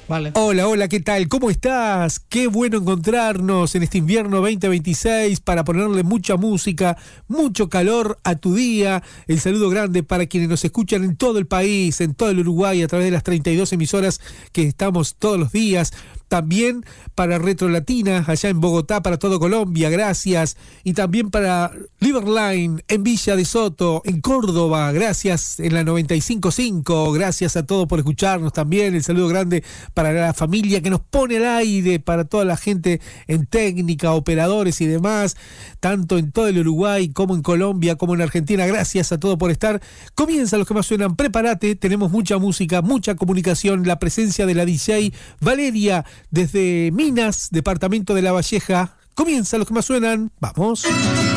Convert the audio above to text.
Vale. Hola, hola, ¿qué tal? ¿Cómo estás? Qué bueno encontrarnos en este invierno 2026 para ponerle mucha música, mucho calor a tu día. El saludo grande para quienes nos escuchan en todo el país, en todo el Uruguay, a través de las 32 emisoras que estamos todos los días. También para Retro Latina, allá en Bogotá, para todo Colombia, gracias. Y también para Liverline, en Villa de Soto, en Córdoba, gracias, en la 95.5. Gracias a todos por escucharnos también. El saludo grande para la familia que nos pone al aire, para toda la gente en técnica, operadores y demás, tanto en todo el Uruguay como en Colombia, como en Argentina. Gracias a todos por estar. Comienzan los que más suenan. Prepárate, tenemos mucha música, mucha comunicación, la presencia de la DJ Valeria desde Minas, departamento de La Valleja. Comienza los que más suenan. Vamos.